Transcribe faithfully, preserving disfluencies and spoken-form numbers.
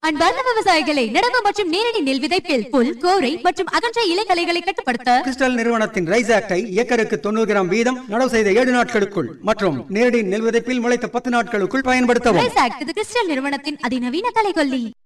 அன்பார்ந்த விவசாயிகளை நடவு மற்றும் நேரடி நெல் விதைப்பில் புல் கோரை மற்றும் அகன்ற இலைகளைகளை கட்டுப்படுத்த கிறிஸ்டல் நிறுவனத்தின் ரைஸ் ஆக்டை ஏக்கருக்கு தொண்ணூறு கிராம் வீதம் நடவு செய்த ஏழு நாட்களுக்குள் மற்றும் நேரடி நெல் விதைப்பில் முளைத்த பத்து நாட்களுக்குள் பயன்படுத்தவும். ரைஸ் ஆக்ட் இது கிறிஸ்டல் நிறுவனத்தின் அதிநவீன கலைகொல்லி.